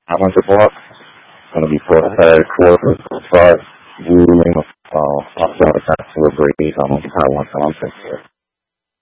I went to block. Going to be for court start ruling outside of that to agree on how one concept here.